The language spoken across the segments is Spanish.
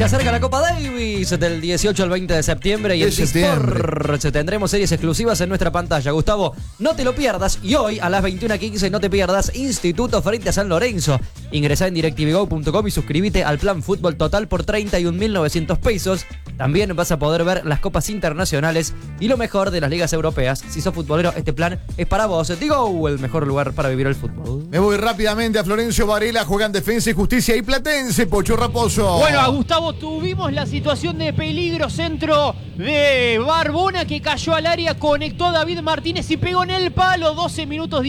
Se acerca la Copa Davis del 18 al 20 de septiembre y en Discord tendremos series exclusivas en nuestra pantalla. Gustavo, no te lo pierdas. Y hoy a las 21:15 no te pierdas Instituto frente a San Lorenzo. Ingresá en directivigo.com y suscríbete al plan Fútbol Total por 31.900 pesos. También vas a poder ver las copas internacionales y lo mejor de las ligas europeas. Si sos futbolero, este plan es para vos. Digo, el mejor lugar para vivir el fútbol. Me voy rápidamente a Florencio Varela, juegan Defensa y Justicia y Platense, Pocho Raposo. Bueno, a Gustavo, tuvimos la situación de peligro, centro de Barbona que cayó al área, conectó a David Martínez y pegó en el palo, 12 minutos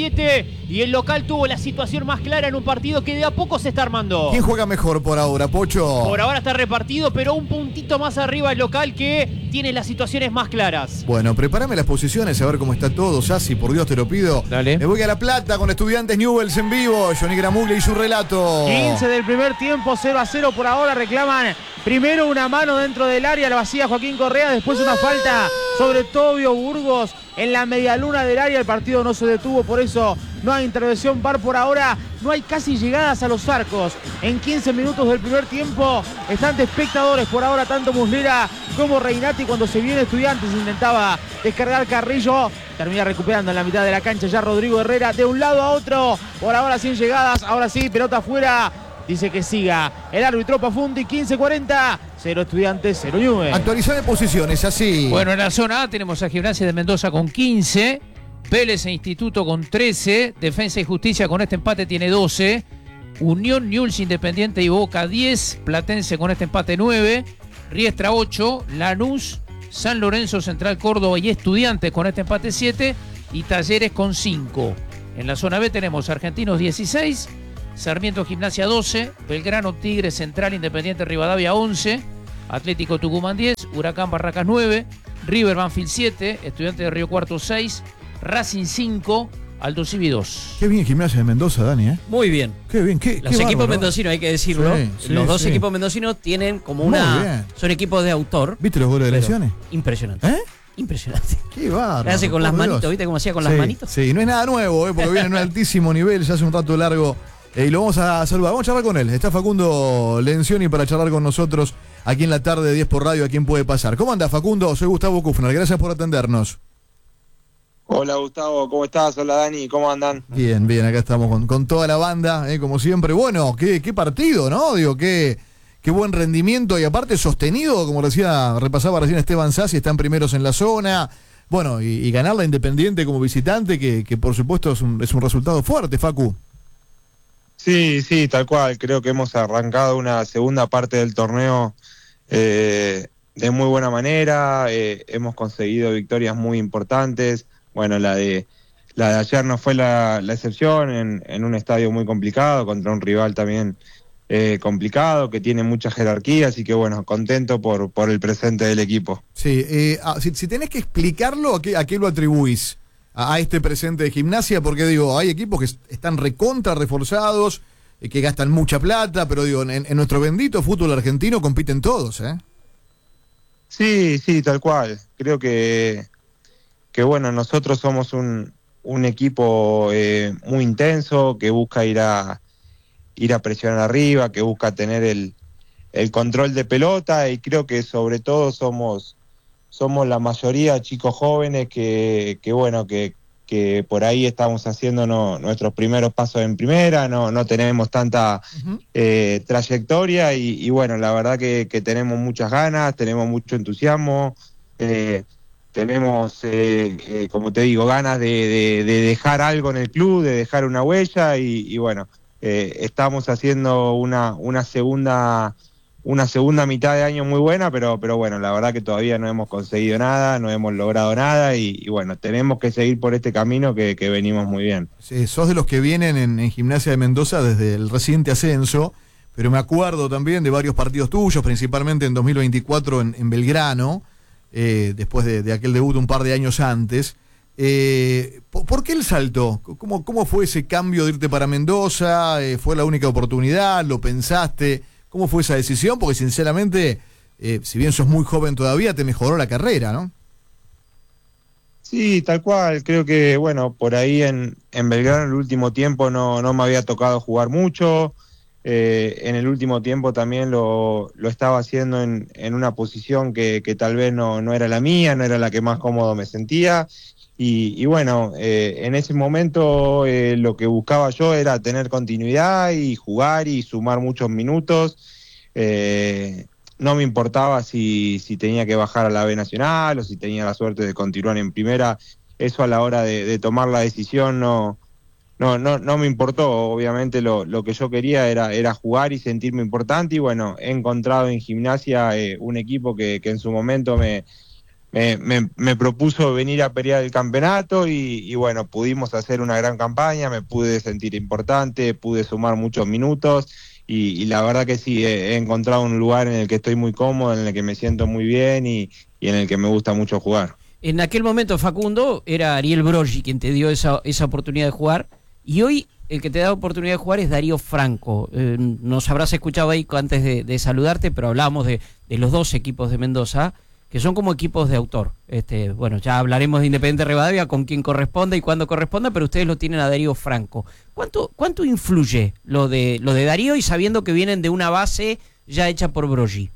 17, y el local tuvo la situación más clara en un partido que de a poco se está armando. ¿Quién juega mejor por ahora, Pocho? Por ahora está repartido, pero un puntito más arriba el local que tiene las situaciones más claras. Bueno, prepárame las posiciones, a ver cómo está todo, Sassi, por Dios te lo pido. Dale. Me voy a La Plata con Estudiantes Newell's en vivo, Johnny Gramuglia y su relato. 15 del primer tiempo, 0-0 por ahora, reclaman primero una mano dentro del área, la vacía Joaquín Correa, después una falta sobre Tobio Burgos en la medialuna del área, el partido no se detuvo, por eso no hay intervención VAR por ahora, no hay casi llegadas a los arcos. En 15 minutos del primer tiempo están de espectadores por ahora, tanto Muslera como Reinati. Cuando se viene Estudiantes intentaba descargar Carrillo, termina recuperando en la mitad de la cancha ya Rodrigo Herrera de un lado a otro, por ahora sin llegadas, ahora sí, pelota afuera. Dice que siga el árbitro Pafundi, 15-40, 0 Estudiantes, 0 Newell's. Actualizar de posiciones, así. Bueno, en la zona A tenemos a Gimnasia de Mendoza con 15, Vélez e Instituto con 13, Defensa y Justicia con este empate tiene 12, Unión, Newell's, Independiente y Boca 10, Platense con este empate 9, Riestra 8, Lanús, San Lorenzo, Central Córdoba y Estudiantes con este empate 7 y Talleres con 5. En la zona B tenemos Argentinos 16, Sarmiento Gimnasia 12, Belgrano, Tigre, Central, Independiente Rivadavia 11, Atlético Tucumán 10, Huracán Barracas 9, River Banfield 7, Estudiantes de Río Cuarto 6, Racing 5, Aldo Civi 2. Qué bien Gimnasia de Mendoza, Dani, ¿eh? Muy bien. Qué bien, Los equipos mendocinos, hay que decirlo. Sí, los dos sí. equipos mendocinos tienen como Muy una... bien. Son equipos de autor. ¿Viste los goles de lesiones? Impresionante. ¿Eh? Impresionante. Qué bárbaro. Hace con las por Dios. manitos, ¿viste cómo hacía con las manitos? Sí, no es nada nuevo, porque viene en un altísimo nivel, ya hace un rato largo. Y lo vamos a saludar, vamos a charlar con él. Está Facundo Lencioni para charlar con nosotros aquí en la tarde de 10 por radio. ¿A quién puede pasar? ¿Cómo anda, Facundo? Soy Gustavo Kufner, gracias por atendernos. Hola Gustavo, ¿cómo estás? Hola Dani, ¿cómo andan? Bien, bien, acá estamos con toda la banda, como siempre. Bueno, qué partido, ¿no? Digo, qué buen rendimiento y aparte sostenido, como repasaba recién Esteban Sassi, están primeros en la zona. Bueno, y ganar la Independiente como visitante, que por supuesto es un resultado fuerte, Facu. Sí, tal cual. Creo que hemos arrancado una segunda parte del torneo de muy buena manera. Hemos conseguido victorias muy importantes. Bueno, la de ayer no fue la excepción en un estadio muy complicado, contra un rival también complicado, que tiene mucha jerarquía, así que bueno, contento por el presente del equipo. Sí, si tenés que explicarlo, ¿a qué lo atribuís? A este presente de Gimnasia, porque digo, hay equipos que están recontra reforzados, que gastan mucha plata, pero digo, en nuestro bendito fútbol argentino compiten todos, ¿eh? Sí, tal cual. Creo que bueno, nosotros somos un equipo muy intenso, que busca ir a presionar arriba, que busca tener el control de pelota, y creo que sobre todo somos la mayoría chicos jóvenes que por ahí estamos haciendo nuestros primeros pasos en primera, no tenemos tanta trayectoria y bueno, la verdad que tenemos muchas ganas, tenemos mucho entusiasmo, tenemos, como te digo, ganas de dejar algo en el club, de dejar una huella y bueno, estamos haciendo una segunda mitad de año muy buena, pero bueno, la verdad que todavía no hemos conseguido nada, no hemos logrado nada y bueno, tenemos que seguir por este camino que venimos muy bien. Sí, sos de los que vienen en Gimnasia de Mendoza desde el reciente ascenso, pero me acuerdo también de varios partidos tuyos, principalmente en 2024 en Belgrano, después de aquel debut un par de años antes. ¿Por qué el salto? ¿Cómo fue ese cambio de irte para Mendoza? ¿Fue la única oportunidad? ¿Lo pensaste? ¿Cómo fue esa decisión? Porque sinceramente, si bien sos muy joven todavía, te mejoró la carrera, ¿no? Sí, tal cual. Creo que, bueno, por ahí en Belgrano el último tiempo no me había tocado jugar mucho. en el último tiempo también lo estaba haciendo en una posición que tal vez no era la mía, no era la que más cómodo me sentía. Y bueno, en ese momento lo que buscaba yo era tener continuidad y jugar y sumar muchos minutos. No me importaba si tenía que bajar a la B Nacional o si tenía la suerte de continuar en primera. Eso a la hora de tomar la decisión no me importó. Obviamente lo que yo quería era jugar y sentirme importante, y bueno, he encontrado en Gimnasia un equipo que en su momento me propuso venir a pelear el campeonato y bueno, pudimos hacer una gran campaña, me pude sentir importante, pude sumar muchos minutos y la verdad que sí, he encontrado un lugar en el que estoy muy cómodo, en el que me siento muy bien y en el que me gusta mucho jugar. En aquel momento, Facundo, era Ariel Broggi quien te dio esa oportunidad de jugar, y hoy el que te da oportunidad de jugar es Darío Franco. Nos habrás escuchado ahí antes de saludarte, pero hablábamos de los dos equipos de Mendoza, que son como equipos de autor. Bueno, ya hablaremos de Independiente Rivadavia, con quién corresponde y cuándo corresponda, pero ustedes lo tienen a Darío Franco. ¿Cuánto influye lo de Darío, y sabiendo que vienen de una base ya hecha por Broggi?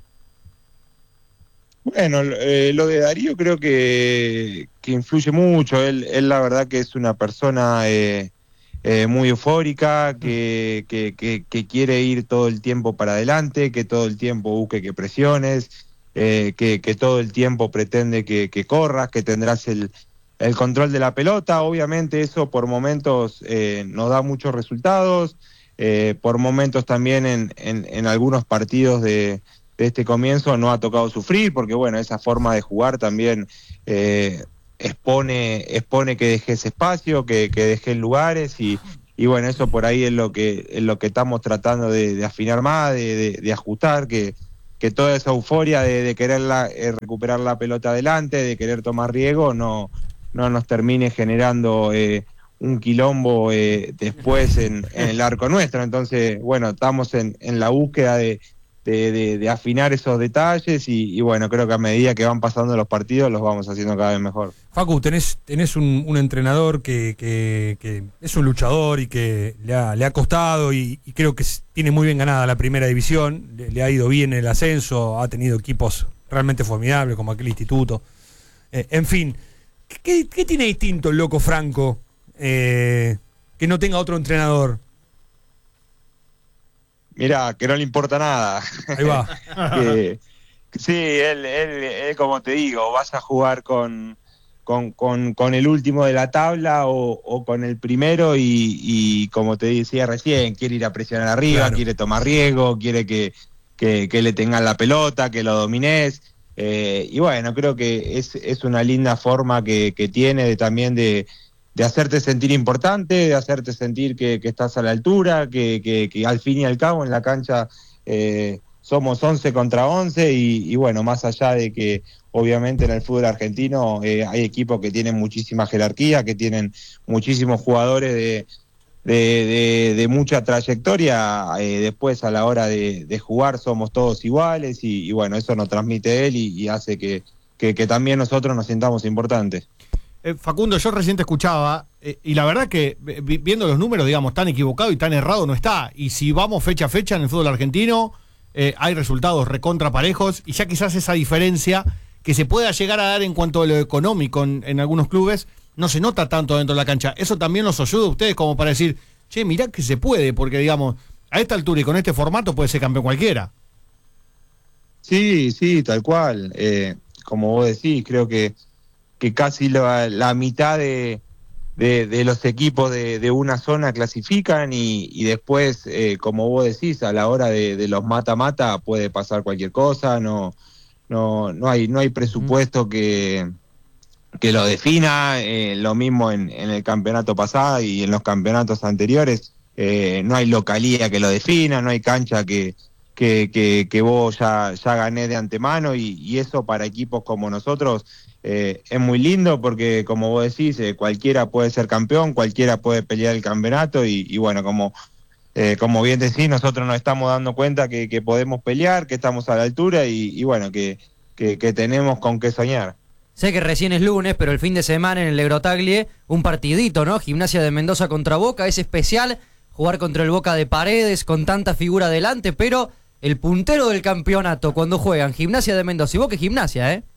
Bueno, lo de Darío creo que influye mucho. Él la verdad que es una persona muy eufórica, que quiere ir todo el tiempo para adelante, que todo el tiempo busque que presiones, que todo el tiempo pretende que corras, que tendrás el control de la pelota. Obviamente eso por momentos nos da muchos resultados, por momentos también en algunos partidos de este comienzo no ha tocado sufrir, porque bueno, esa forma de jugar también expone que dejes espacio, que dejes lugares y bueno, eso por ahí es lo que estamos tratando de afinar más, de ajustar, que toda esa euforia de querer recuperar la pelota adelante, de querer tomar riesgo, no nos termine generando un quilombo después en el arco nuestro. Entonces, bueno, estamos en la búsqueda de afinar esos detalles y bueno, creo que a medida que van pasando los partidos los vamos haciendo cada vez mejor. Facu, tenés un entrenador que es un luchador y que le ha costado y creo que tiene muy bien ganada la primera división, le ha ido bien el ascenso, ha tenido equipos realmente formidables como aquel instituto. En fin, ¿qué tiene distinto el loco Franco que no tenga otro entrenador? Mirá, que no le importa nada. Ahí va. Sí, él, como te digo, vas a jugar con el último de la tabla o con el primero y como te decía recién, quiere ir a presionar arriba, claro. Quiere tomar riesgo, quiere que le tengan la pelota, que lo domines. Y bueno, creo que es una linda forma que tiene también de hacerte sentir importante, de hacerte sentir que estás a la altura, que al fin y al cabo en la cancha somos 11 contra 11 y bueno, más allá de que obviamente en el fútbol argentino hay equipos que tienen muchísima jerarquía, que tienen muchísimos jugadores de mucha trayectoria, después a la hora de jugar somos todos iguales y bueno, eso nos transmite él y hace que también nosotros nos sintamos importantes. Facundo, yo recién te escuchaba y la verdad que viendo los números, digamos, tan equivocado y tan errado no está. Y si vamos fecha a fecha en el fútbol argentino, hay resultados recontra parejos y ya quizás esa diferencia que se pueda llegar a dar en cuanto a lo económico en algunos clubes no se nota tanto dentro de la cancha. Eso también los ayuda a ustedes como para decir, che, mirá que se puede, porque digamos, a esta altura y con este formato puede ser campeón cualquiera. Sí, tal cual. Como vos decís, creo que casi la mitad de los equipos de una zona clasifican y después, como vos decís, a la hora de los mata-mata puede pasar cualquier cosa, no hay presupuesto que lo defina, lo mismo en el campeonato pasado y en los campeonatos anteriores, no hay localía que lo defina, no hay cancha que vos ya ganés de antemano y eso para equipos como nosotros es muy lindo porque como vos decís, cualquiera puede ser campeón, cualquiera puede pelear el campeonato y bueno, como bien decís, nosotros nos estamos dando cuenta que podemos pelear, que estamos a la altura y bueno, que tenemos con qué soñar. Sé que recién es lunes, pero el fin de semana en el Eurotaglie, un partidito, ¿no? Gimnasia de Mendoza contra Boca, es especial. jugar contra el Boca de Paredes con tanta figura adelante, pero el puntero del campeonato cuando juegan Gimnasia de Mendoza y Boca es Gimnasia, ¿eh?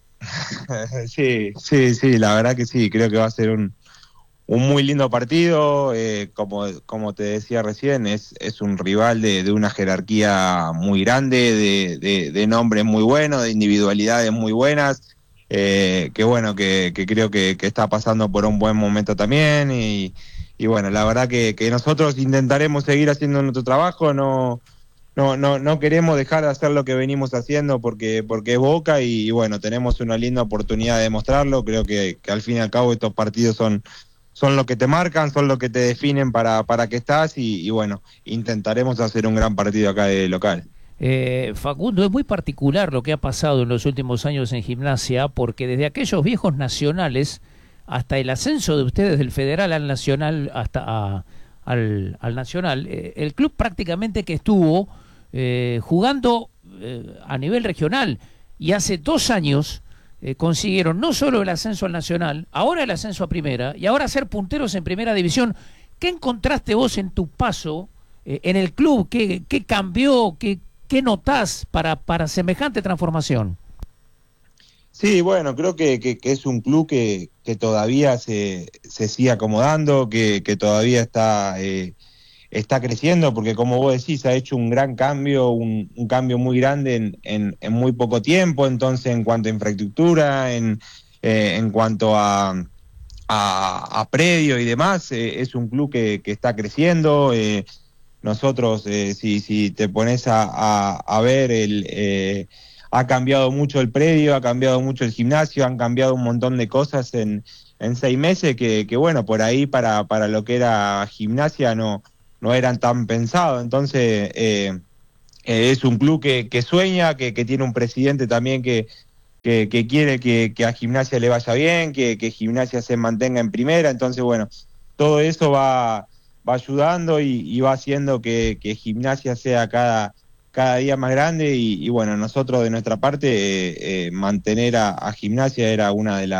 Sí, la verdad que sí, creo que va a ser un muy lindo partido, como te decía recién, es un rival de una jerarquía muy grande, de nombres muy buenos, de individualidades muy buenas, que bueno, que creo que está pasando por un buen momento también, y bueno, la verdad que nosotros intentaremos seguir haciendo nuestro trabajo, no queremos dejar de hacer lo que venimos haciendo porque es Boca y bueno, tenemos una linda oportunidad de demostrarlo. Creo que al fin y al cabo estos partidos son lo que te marcan, son lo que te definen para qué estás y bueno, intentaremos hacer un gran partido acá de local. Facundo, es muy particular lo que ha pasado en los últimos años en Gimnasia, porque desde aquellos viejos nacionales hasta el ascenso de ustedes del federal al nacional, hasta al nacional, el club prácticamente que estuvo jugando a nivel regional, y hace 2 años consiguieron no solo el ascenso al nacional, ahora el ascenso a primera y ahora ser punteros en primera división. ¿Qué encontraste vos en tu paso en el club? ¿Qué cambió? ¿Qué notás para semejante transformación? Sí, bueno, creo que es un club que todavía se sigue acomodando, que todavía está creciendo, porque como vos decís, ha hecho un gran cambio, un cambio muy grande en muy poco tiempo. Entonces, en cuanto a infraestructura, en cuanto a predio y demás, es un club que está creciendo. Nosotros, si te pones a ver, ha cambiado mucho el predio, ha cambiado mucho el gimnasio, han cambiado un montón de cosas en 6 meses que bueno, por ahí para lo que era Gimnasia no eran tan pensados. Entonces es un club que sueña, que tiene un presidente también que quiere que a Gimnasia le vaya bien, que Gimnasia se mantenga en primera. Entonces bueno, todo eso va ayudando y va haciendo que Gimnasia sea cada día más grande y bueno, nosotros de nuestra parte mantener a Gimnasia era una de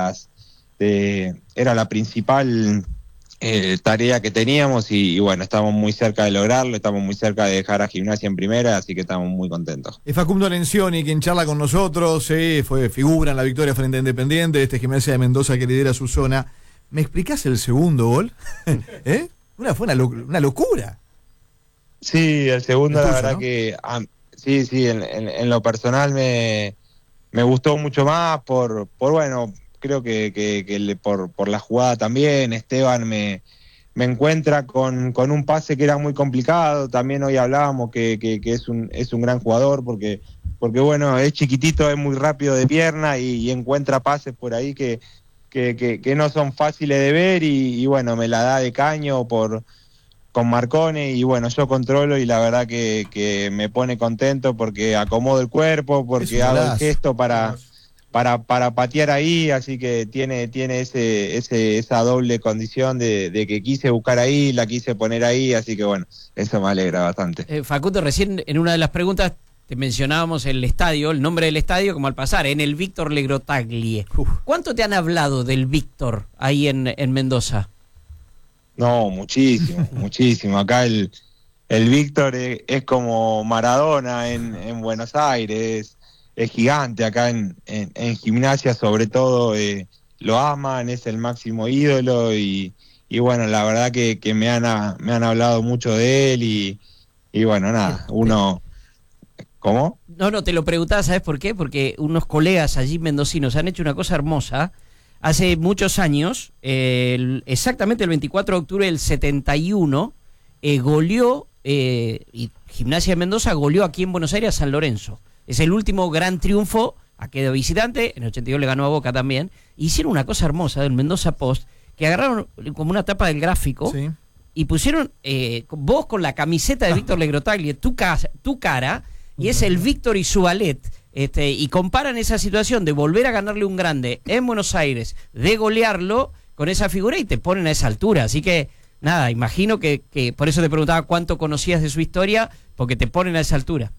era la principal tarea que teníamos y bueno, estamos muy cerca de lograrlo, estamos muy cerca de dejar a Gimnasia en primera, así que estamos muy contentos. Es Facundo Lencioni quien charla con nosotros, fue figura en la victoria frente a Independiente, Gimnasia de Mendoza que lidera su zona. ¿Me explicás el segundo gol? Fue una locura. Sí, el segundo, ¿El tuyo, la verdad, no? que sí, en lo personal me gustó mucho más por bueno, creo que por la jugada también. Esteban me encuentra con un pase que era muy complicado. También hoy hablábamos que es un gran jugador porque bueno, es chiquitito, es muy rápido de pierna y encuentra pases por ahí que no son fáciles de ver y bueno, me la da de caño con Marcone y bueno, yo controlo y la verdad que me pone contento porque acomodo el cuerpo, porque hago el gesto para patear ahí, así que tiene esa doble condición de que quise buscar ahí, la quise poner ahí, así que bueno, eso me alegra bastante. Facundo, recién en una de las preguntas te mencionábamos el estadio, el nombre del estadio, como al pasar, en el Víctor Legrotaglie. ¿Cuánto te han hablado del Víctor ahí en Mendoza? No, muchísimo. Acá el Víctor es como Maradona en Buenos Aires, es gigante acá en Gimnasia, sobre todo lo aman, es el máximo ídolo y bueno, la verdad que me han hablado mucho de él y bueno, nada, uno... ¿Cómo? No, te lo preguntaba, ¿sabes por qué? Porque unos colegas allí mendocinos han hecho una cosa hermosa. Hace muchos años, exactamente el 24 de octubre del 71, goleó, y Gimnasia de Mendoza goleó aquí en Buenos Aires a San Lorenzo. Es el último gran triunfo, a que de visitante, en el 82 le ganó a Boca también. Hicieron una cosa hermosa del Mendoza Post, que agarraron como una tapa del gráfico, sí, y pusieron vos con la camiseta de Víctor Legrotaglie, tu cara, y es el Víctor y su ballet. Y comparan esa situación de volver a ganarle un grande en Buenos Aires, de golearlo con esa figura y te ponen a esa altura. Así que, nada, imagino que por eso te preguntaba cuánto conocías de su historia, porque te ponen a esa altura.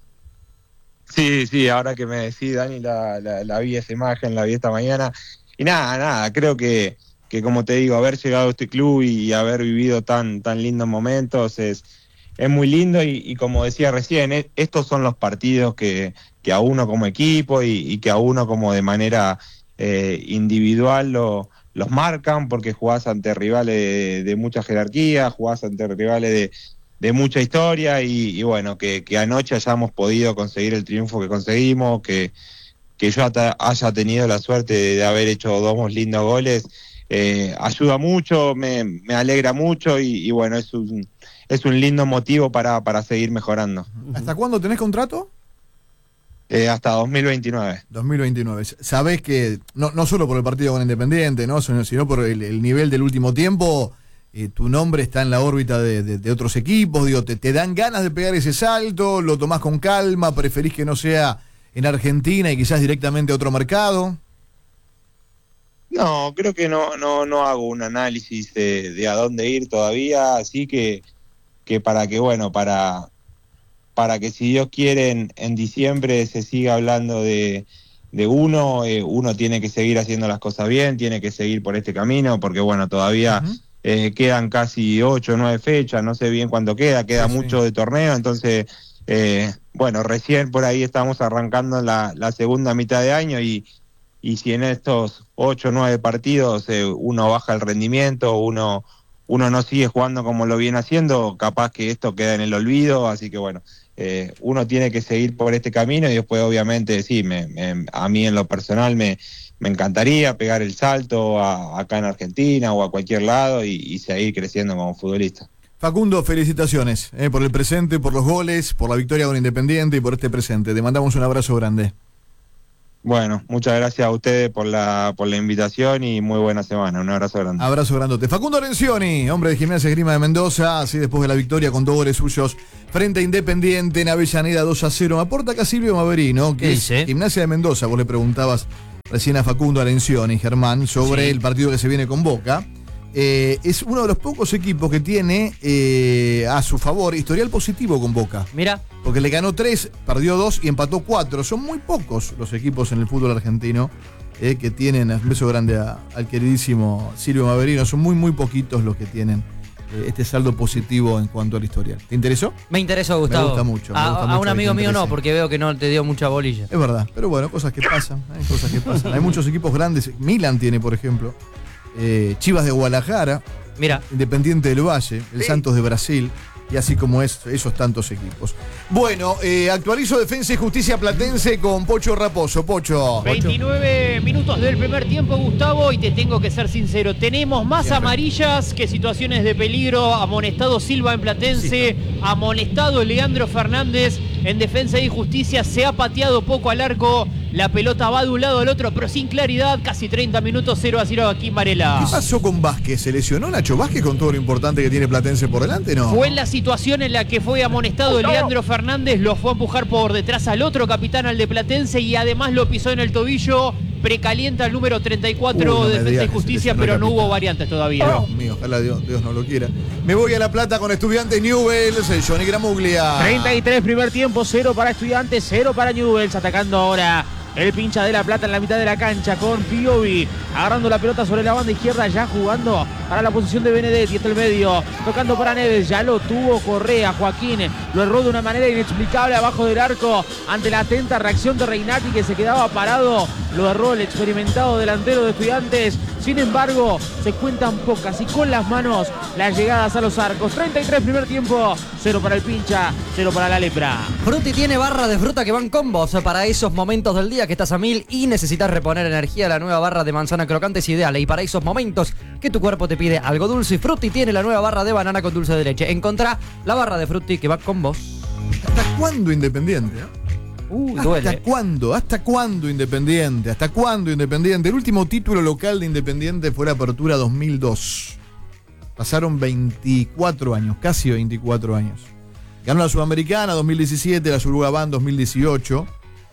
Sí, ahora que me decís, Dani, la vi esa imagen, la vi esta mañana. Y nada, creo que como te digo, haber llegado a este club y haber vivido tan lindos momentos es muy lindo y como decía recién, estos son los partidos que a uno como equipo y que a uno como de manera individual los marcan, porque jugás ante rivales de mucha jerarquía, jugás ante rivales de mucha historia y bueno, que anoche hayamos podido conseguir el triunfo que conseguimos, que yo haya tenido la suerte de haber hecho 2 lindos goles, ayuda mucho, me alegra mucho y bueno, es un lindo motivo para seguir mejorando. ¿Hasta cuándo tenés contrato? Hasta 2029. 2029. Sabés que, no solo por el partido con Independiente, ¿no? Sino por el nivel del último tiempo, tu nombre está en la órbita de otros equipos, digo, ¿te dan ganas de pegar ese salto? ¿Lo tomás con calma? ¿Preferís que no sea en Argentina y quizás directamente a otro mercado? No, creo que no hago un análisis de a dónde ir todavía, así que para que si Dios quiere en diciembre se siga hablando de uno tiene que seguir haciendo las cosas bien, tiene que seguir por este camino, porque bueno, todavía quedan casi 8 o 9 fechas, no sé bien cuánto queda mucho de torneo, entonces bueno, recién por ahí estamos arrancando la segunda mitad de año y si en estos 8 o 9 partidos uno baja el rendimiento, uno no sigue jugando como lo viene haciendo, capaz que esto queda en el olvido, así que bueno, uno tiene que seguir por este camino y después obviamente sí, a mí en lo personal me encantaría pegar el salto acá en Argentina o a cualquier lado y seguir creciendo como futbolista. Facundo, felicitaciones por el presente, por los goles, por la victoria con Independiente y por este presente. Te mandamos un abrazo grande. Bueno, muchas gracias a ustedes por la invitación y muy buena semana. Un abrazo grande. Abrazo grandote. Facundo Lencioni, hombre de Gimnasia Esgrima de Mendoza, así después de la victoria con 2 goles suyos frente a Independiente en Avellaneda 2-0. Me aporta acá Silvio Maverino, que es Gimnasia de Mendoza. Vos le preguntabas recién a Facundo Lencioni, Germán, sobre el partido que se viene con Boca. Es uno de los pocos equipos que tiene a su favor historial positivo con Boca. Mira. Porque le ganó 3, perdió 2 y empató 4. Son muy pocos los equipos en el fútbol argentino que tienen, un beso grande al queridísimo Silvio Maverino, son muy poquitos los que tienen este saldo positivo en cuanto al historial. ¿Te interesó? Me interesó, Gustavo. Me gusta mucho. A un amigo mío no, porque veo que no te dio mucha bolilla. Es verdad, pero bueno, cosas que pasan. Hay muchos equipos grandes. Milan tiene, por ejemplo, Chivas de Guadalajara, mira, Independiente del Valle, el Santos de Brasil, y así como esos tantos equipos. Bueno, actualizo Defensa y Justicia Platense con Pocho Raposo. Pocho. 29 minutos del primer tiempo, Gustavo, y te tengo que ser sincero. Tenemos más amarillas que situaciones de peligro. Amonestado Silva en Platense, amonestado Leandro Fernández en Defensa y Justicia. Se ha pateado poco al arco. La pelota va de un lado al otro, pero sin claridad. Casi 30 minutos, 0-0 aquí en Varela. ¿Qué pasó con Vázquez? ¿Se lesionó Nacho Vázquez con todo lo importante que tiene Platense por delante? No. Fue en la situación en la que fue amonestado Leandro Fernández. Lo fue a empujar por detrás al otro capitán, al de Platense, y además lo pisó en el tobillo. Precalienta el número 34 de Defensa y Justicia, pero no hubo variantes todavía. Dios mío, ojalá Dios no lo quiera. Me voy a La Plata con Estudiantes Newell's, Johnny Gramuglia. 33 primer tiempo, 0 para Estudiantes, 0 para Newell's, atacando ahora el pincha de La Plata en la mitad de la cancha con Piovi, agarrando la pelota sobre la banda izquierda, ya jugando para la posición de Benedetti, hasta el medio, tocando para Neves, ya lo tuvo Correa, Joaquín lo erró de una manera inexplicable abajo del arco, ante la atenta reacción de Reinati, que se quedaba parado, lo erró el experimentado delantero de Estudiantes. Sin embargo, se cuentan pocas y con las manos las llegadas a los arcos. 33 primer tiempo, 0 para el pincha, 0 para la lepra. Frutti tiene barra de fruta que van combos para esos momentos del día que estás a 1000 y necesitas reponer energía. La nueva barra de manzana crocante es ideal y para esos momentos que tu cuerpo te pide algo dulce. Frutti tiene la nueva barra de banana con dulce de leche. Encontrá la barra de Frutti que va con vos. ¿Hasta cuándo Independiente? Duele. ¿Hasta cuándo? ¿Hasta cuándo Independiente? ¿Hasta cuándo Independiente? El último título local de Independiente fue la Apertura 2002. Pasaron 24 años, casi 24 años. Ganó la Sudamericana 2017, la Surugaban 2018.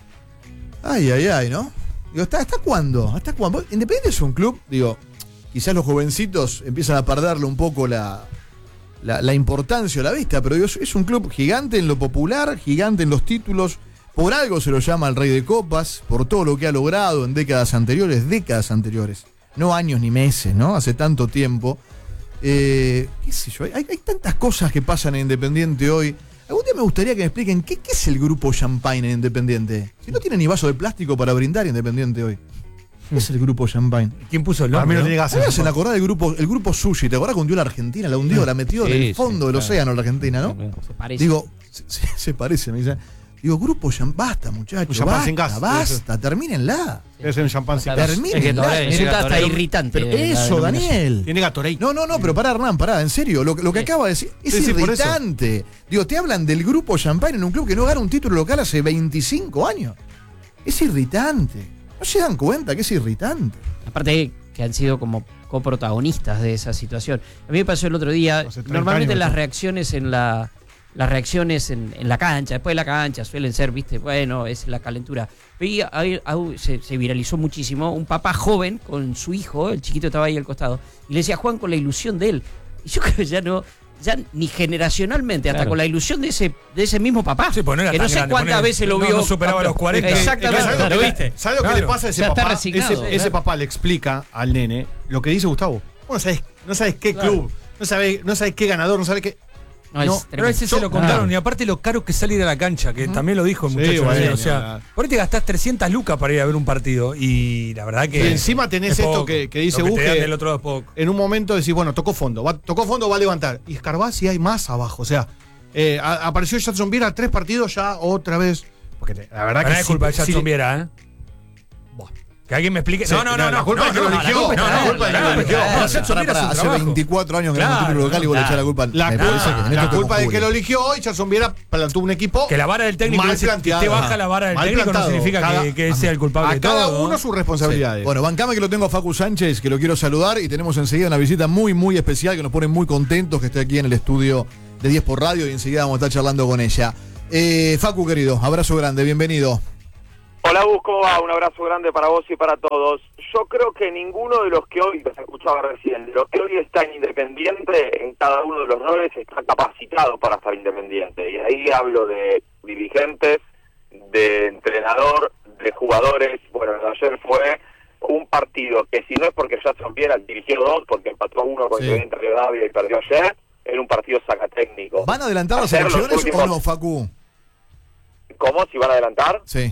Ay, ¿no? Digo, ¿hasta cuándo? ¿Hasta cuándo? Independiente es un club, digo, quizás los jovencitos empiezan a perderle un poco la importancia o la vista, pero digo, es un club gigante en lo popular, gigante en los títulos. Por algo se lo llama el Rey de Copas, por todo lo que ha logrado en décadas anteriores. no años ni meses, ¿no? Hace tanto tiempo. ¿Qué sé yo? Hay tantas cosas que pasan en Independiente hoy. Algún día me gustaría que me expliquen qué es el grupo Champagne en Independiente. Si no tiene ni vaso de plástico para brindar Independiente hoy. ¿Qué es el grupo Champagne? ¿Quién puso el nombre? A mí me hacen acordar del grupo Sushi. ¿Te acordás que hundió la Argentina? La hundió, la metió en el fondo del océano la Argentina, ¿no? Se parece. Digo, se parece, me dicen. Digo, grupo Champagne, basta, muchachos. Basta, termínenla. Debe ser un champán sin gas. Termínenla. Resulta hasta irritante. Pero eso, Daniel. Tiene Gatorade. No, pero pará, Hernán, pará, en serio. Lo que acaba de decir es irritante. Digo, te hablan del grupo Champagne en un club que no gana un título local hace 25 años. Es irritante. ¿No se dan cuenta que es irritante? Aparte que han sido como coprotagonistas de esa situación. A mí me pasó el otro día, normalmente las reacciones en la cancha, después de la cancha suelen ser, viste, bueno, es la calentura. Y se viralizó muchísimo un papá joven con su hijo, el chiquito estaba ahí al costado, y le decía Juan con la ilusión de él. Y yo creo que ya ni generacionalmente, hasta con la ilusión de ese mismo papá. Sí, pues no era que no tan sé grande, cuántas veces lo vio. No superaba los 40. Exactamente. ¿Lo viste? ¿Sabes lo que le pasa a ese Ya está papá? resignado, Ese papá le explica al nene lo que dice Gustavo. Vos no sabes qué club, no sabes qué ganador, no sabes qué. Pero a ese se lo contaron, y aparte lo caro que sale ir a la cancha, que también lo dijo el muchacho. Bueno, o sea, por ahí te gastás 300 lucas para ir a ver un partido, y la verdad que. Y encima tenés esto que dice Gus, que del otro poco. En un momento decís, bueno, tocó fondo, va a levantar. Y escarbás y hay más abajo. O sea, apareció Jackson Viera 3 partidos ya otra vez. Porque la verdad que es culpa de Jackson Viera, ¿eh? Que alguien me explique. No, la culpa es que lo eligió. La culpa es que lo eligió. Hace 24 años que no es un título local y vos le echás la culpa. La culpa de que lo eligió y Jackson Viera plantó un equipo. Que la vara del técnico te baja la vara del técnico no significa que sea el culpable de todo. Cada uno sus responsabilidades. Bueno, bancame que lo tengo a Facu Sánchez, que lo quiero saludar, y tenemos enseguida una visita muy, muy especial que nos pone muy contentos que esté aquí en el estudio de 10 por Radio, y enseguida vamos a estar charlando con ella. Facu, querido, abrazo grande, bienvenido. Hola, Gus, ¿cómo va? Un abrazo grande para vos y para todos. Yo creo que ninguno de los que hoy, que se escuchaba recién, de los que hoy está en Independiente, en cada uno de los roles está capacitado para estar Independiente. Y ahí hablo de dirigentes, de entrenador, de jugadores. Bueno, ayer fue un partido que, si no es porque Jackson Viera dirigió 2, porque empató 1 con Independiente Rivadavia y perdió ayer, era un partido sacatécnico. ¿Van a adelantar las elecciones o no, Facu? ¿Cómo? ¿Si van a adelantar? Sí.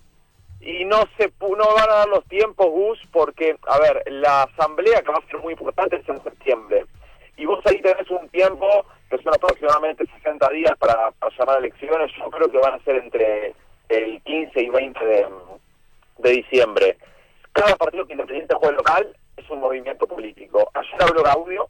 Y no van a dar los tiempos, Gus, porque, a ver, la asamblea que va a ser muy importante es en septiembre. Y vos ahí tenés un tiempo, que son aproximadamente 60 días para llamar a elecciones. Yo creo que van a ser entre el 15 y 20 de diciembre. Cada partido que Independiente juegue local es un movimiento político. Ayer habló Gaudio,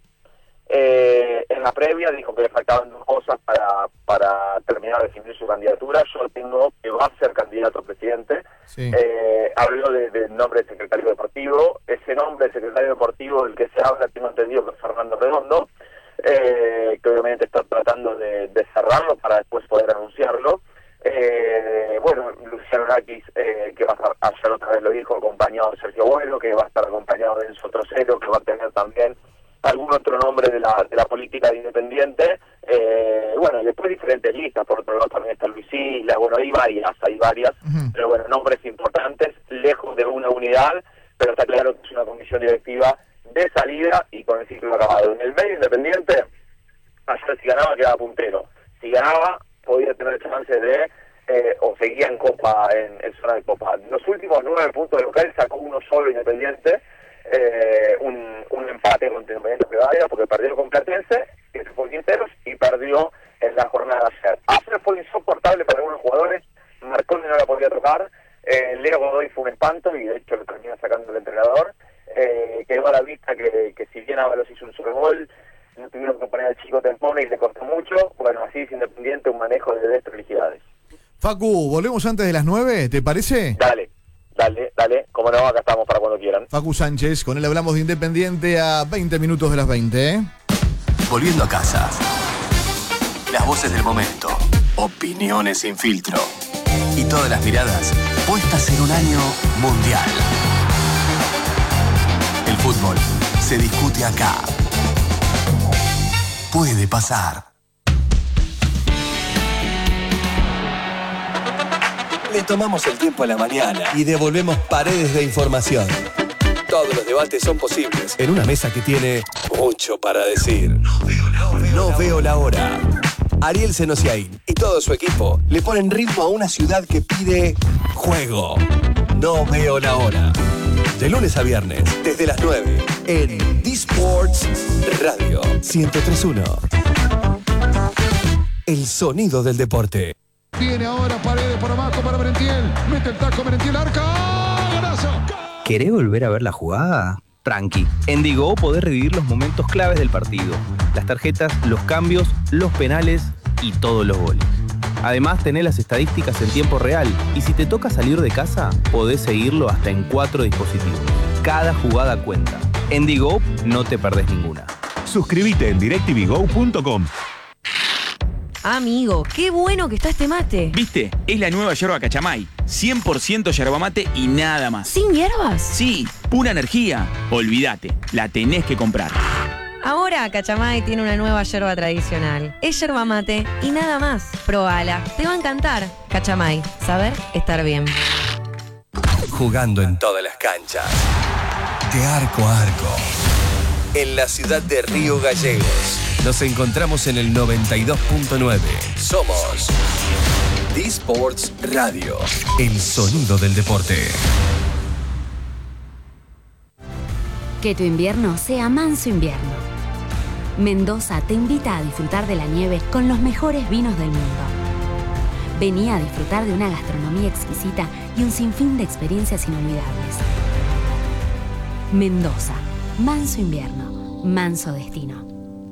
en la previa dijo que le faltaban 2 cosas para terminar de definir su candidatura. Yo tengo que va a ser candidato a presidente. Sí. Habló del nombre de secretario deportivo. Ese nombre de secretario deportivo del que se habla, tengo entendido que es Fernando Redondo, que obviamente está tratando de cerrarlo para después poder anunciarlo. Bueno, Luciano Nakis, que va a estar, ayer otra vez lo dijo, acompañado de Sergio Bueno, que va a estar acompañado de Enzo Trocero, que va a tener también algún otro nombre de la política de Independiente. Bueno, y después diferentes listas, por otro lado también está Luis Isla, bueno, hay varias, pero bueno, nombres importantes, lejos de una unidad, pero está claro que es una comisión directiva de salida y con el ciclo acabado. En el medio Independiente, ayer si ganaba quedaba puntero, si ganaba podía tener chances de, o seguía en Copa, en zona de Copa. Los últimos 9 puntos de local sacó uno solo Independiente, un empate con Independiente Rivadavia porque perdió con Platense, que se fue Quinteros, y perdió en la jornada de ayer. Ayer fue insoportable para algunos jugadores, Marconi no la podía tocar, Leo Godoy fue un espanto y de hecho lo termina sacando el entrenador. Quedó a la vista que si bien Ábalos hizo un solo gol, no tuvieron que poner al chico Tempone y le costó mucho. Bueno, así es Independiente, un manejo de desprolijidades. Facu, volvemos antes de las 9, ¿te parece? Dale, como no, acá estamos para cuando quieran. Facu Sánchez, con él hablamos de Independiente a 20 minutos de las 20, ¿eh? Volviendo a casa. Las voces del momento. Opiniones sin filtro. Y todas las miradas puestas en un año mundial. El fútbol se discute acá. Puede pasar. Le tomamos el tiempo a la mañana y devolvemos paredes de información. Todos los debates son posibles en una mesa que tiene mucho para decir. No veo la hora. Ariel Senosiaín y todo su equipo le ponen ritmo a una ciudad que pide juego. No veo la hora. De lunes a viernes, desde las 9, en D-Sports Radio 103.1. El sonido del deporte. Viene ahora Paredes por abajo para Merentiel. Mete el taco Merentiel, arca. ¡Golazo! ¿Querés volver a ver la jugada? Tranqui. En Digo podés revivir los momentos claves del partido. Las tarjetas, los cambios, los penales y todos los goles. Además, tenés las estadísticas en tiempo real. Y si te toca salir de casa, podés seguirlo hasta en 4 dispositivos. Cada jugada cuenta. En Digo no te perdés ninguna. Suscríbete en directvgo.com. Amigo, qué bueno que está este mate. ¿Viste? Es la nueva yerba Cachamay. 100% yerba mate y nada más. ¿Sin hierbas? Sí, pura energía. Olvídate, la tenés que comprar. Ahora Cachamay tiene una nueva yerba tradicional. Es yerba mate y nada más. Probala, te va a encantar. Cachamay, saber estar bien. Jugando en todas las canchas. De arco a arco. En la ciudad de Río Gallegos. Nos encontramos en el 92.9. Somos D-Sports Radio. El sonido del deporte. Que tu invierno sea manso invierno. Mendoza te invita a disfrutar de la nieve con los mejores vinos del mundo. Vení a disfrutar de una gastronomía exquisita y un sinfín de experiencias inolvidables. Mendoza, manso invierno, manso destino.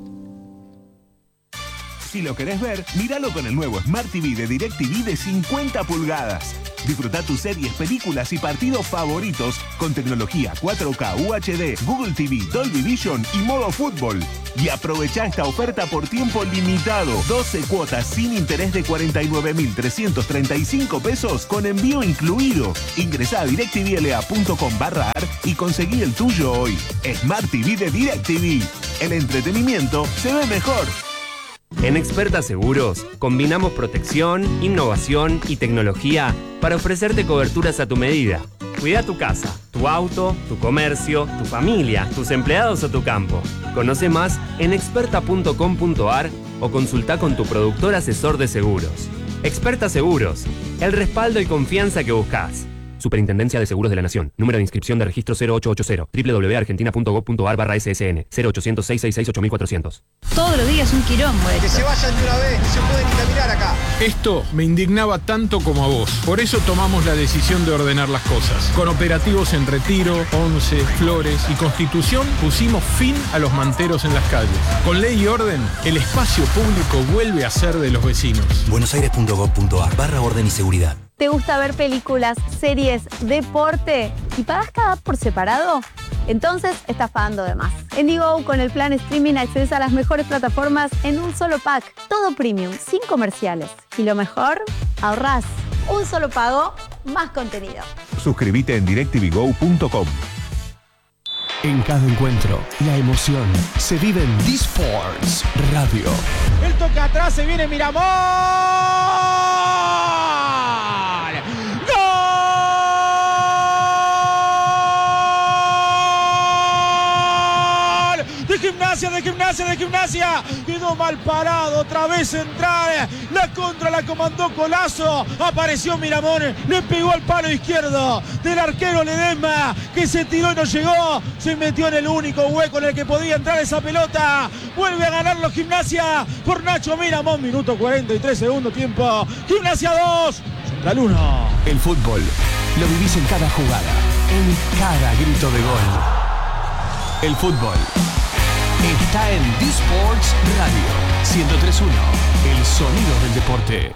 Si lo querés ver, míralo con el nuevo Smart TV de DirecTV de 50 pulgadas. Disfruta tus series, películas y partidos favoritos con tecnología 4K, UHD, Google TV, Dolby Vision y modo fútbol. Y aprovecha esta oferta por tiempo limitado. 12 cuotas sin interés de 49.335 pesos con envío incluido. Ingresá a directvla.com/ar y conseguí el tuyo hoy. Smart TV de DirecTV. El entretenimiento se ve mejor. En Experta Seguros, combinamos protección, innovación y tecnología para ofrecerte coberturas a tu medida. Cuida tu casa, tu auto, tu comercio, tu familia, tus empleados o tu campo. Conoce más en experta.com.ar o consulta con tu productor asesor de seguros. Experta Seguros, el respaldo y confianza que buscas. Superintendencia de Seguros de la Nación. Número de inscripción de registro 0880. www.argentina.gov.ar/ssn. 0800-666-8400. Todos los días un quilombo. Que se vayan de una vez, no se puede ni caminar acá. Esto me indignaba tanto como a vos. Por eso tomamos la decisión de ordenar las cosas. Con operativos en Retiro, Once, Flores y Constitución pusimos fin a los manteros en las calles. Con ley y orden, el espacio público vuelve a ser de los vecinos. buenosaires.gov.ar/orden y seguridad. ¿Te gusta ver películas, series, deporte y pagas cada app por separado? Entonces estás pagando de más. En Digo, con el plan streaming accedes a las mejores plataformas en un solo pack. Todo premium, sin comerciales. Y lo mejor, ahorrás. Un solo pago, más contenido. Suscríbete en directvgo.com. En cada encuentro, la emoción se vive en D-Sports Radio. El toque atrás, se viene Miramón. De gimnasia, quedó mal parado, otra vez central, la contra la comandó Colazo, apareció Miramón, le pegó al palo izquierdo del arquero Ledesma, que se tiró y no llegó, se metió en el único hueco en el que podía entrar esa pelota, vuelve a ganarlo Gimnasia por Nacho Miramón, minuto 43, segundo tiempo, Gimnasia 2, Central 1. El fútbol lo vivís en cada jugada, en cada grito de gol. El fútbol está en D-Sports Radio 103.1, el sonido del deporte.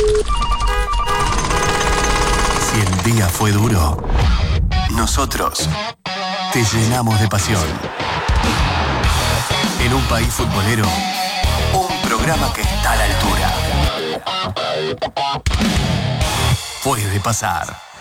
Si el día fue duro, nosotros te llenamos de pasión. En un país futbolero, un programa que está a la altura. Puede pasar.